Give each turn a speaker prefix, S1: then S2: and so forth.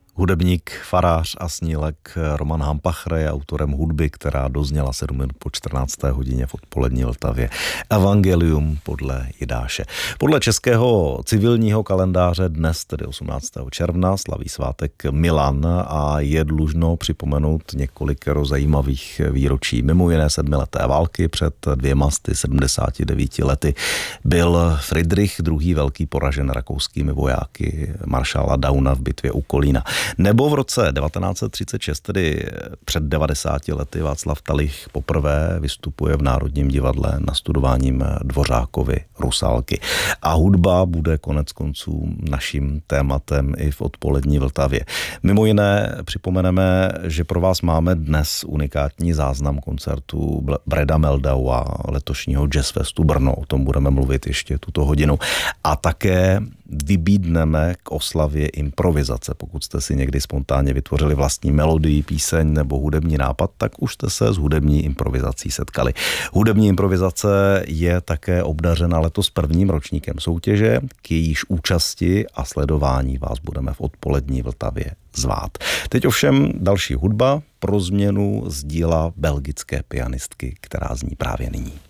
S1: Hudebník, farář a snílek Roman Hampachre je autorem hudby, která dozněla 7 minut po 14. hodině v odpolední Vltavě. Evangelium podle Jidáše. Podle českého civilního kalendáře dnes, tedy 18. června, slaví svátek Milan a je dlužno připomenout několik zajímavých výročí. Mimo jiné 7leté války před 279 lety byl Friedrich II. Velký poražen rakouskými vojáky maršála Dauna v bitvě u Kolína. Nebo v roce 1936, tedy před 90 lety, Václav Talich poprvé vystupuje v Národním divadle nastudováním Dvořákovy Rusálky. A hudba bude konec konců naším tématem i v odpolední Vltavě. Mimo jiné připomeneme, že pro vás máme dnes unikátní záznam koncertu Breda Meldaua, letošního Jazzfestu Brno. O tom budeme mluvit ještě tuto hodinu. A také vybídneme k oslavě improvizace. Pokud jste si někdy spontánně vytvořili vlastní melodii, píseň nebo hudební nápad, tak už jste se s hudební improvizací setkali. Hudební improvizace je také obdařena letos prvním ročníkem soutěže, k jejíž účasti a sledování vás budeme v odpolední Vltavě zvát. Teď ovšem další hudba pro změnu z díla belgické pianistky, která zní právě nyní.